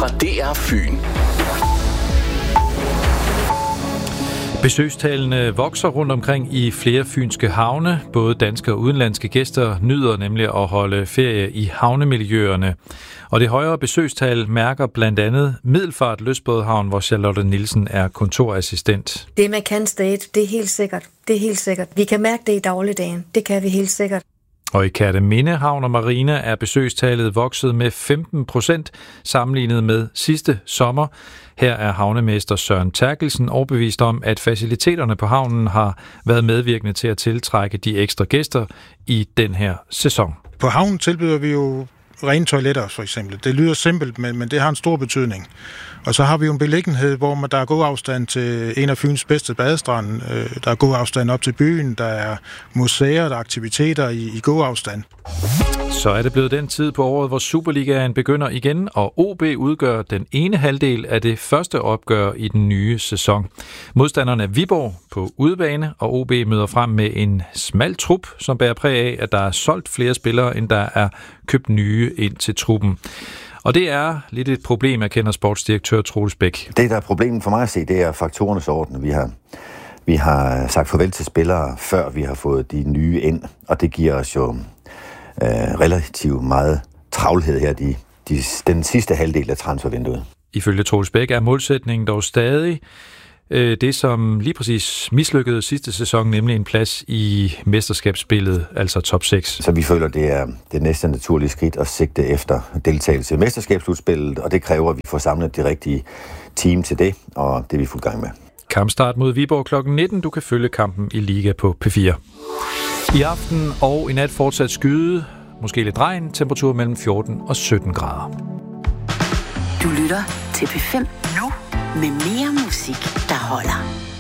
fra DR Fyn. Besøgstallene vokser rundt omkring i flere fynske havne. Både danske og udenlandske gæster nyder nemlig at holde ferie i havnemiljøerne. Og det højere besøgstal mærker blandt andet Middelfart Lystbådehavn, hvor Charlotte Nielsen er kontorassistent. Det med kan state, det er helt sikkert. Det er helt sikkert. Vi kan mærke det i dagligdagen. Det kan vi helt sikkert. Og i Kerteminde Havn og Marina er besøgstallet vokset med 15% sammenlignet med sidste sommer. Her er havnemester Søren Terkelsen overbevist om, at faciliteterne på havnen har været medvirkende til at tiltrække de ekstra gæster i den her sæson. På havnen tilbyder vi jo rene toiletter, for eksempel. Det lyder simpelt, men det har en stor betydning. Og så har vi jo en beliggenhed, hvor der er god afstand til en af Fyns bedste badestrande. Der er god afstand op til byen, der er museer, der er aktiviteter i god afstand. Så er det blevet den tid på året, hvor Superligaen begynder igen, og OB udgør den ene halvdel af det første opgør i den nye sæson. Modstanderne er Viborg på udebane, og OB møder frem med en smal trup, som bærer præg af, at der er solgt flere spillere, end der er købt nye ind til truppen. Og det er lidt et problem, erkender sportsdirektør Troels Bæk. Det, der er problemet for mig at se, det er faktorernes orden. Vi har sagt farvel til spillere, før vi har fået de nye ind, og det giver os jo relativt meget travlhed her den sidste halvdel af transfervinduet. Ifølge Troels Bæk er målsætningen dog stadig det, som lige præcis mislykkede sidste sæson, nemlig en plads i mesterskabsspillet, altså top 6. Så vi føler, det er det næste naturlige skridt at sigte efter deltagelse i mesterskabsslutspillet, og det kræver, at vi får samlet de rigtige team til det, og det er vi fuld gang med. Kampstart mod Viborg kl. 19. Du kan følge kampen i Liga på P4. I aften og i nat fortsat skyde, måske lidt regn, temperatur mellem 14 og 17 grader. Du lytter til P5 nu med mere musik, der holder.